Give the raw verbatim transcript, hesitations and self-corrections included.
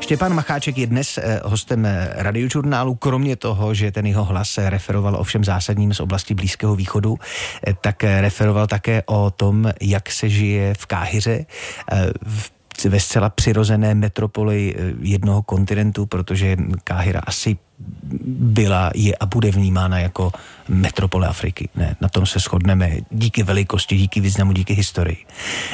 Štěpán Macháček je dnes hostem Radiožurnálu. Kromě toho, že ten jeho hlas referoval o všem zásadním z oblasti Blízkého východu, tak referoval také o tom, jak se žije v Káhiře, v ve zcela přirozené metropoli jednoho kontinentu, protože Káhira asi byla, je a bude vnímána jako metropole Afriky. Ne, na tom se shodneme díky velikosti, díky významu, díky historii.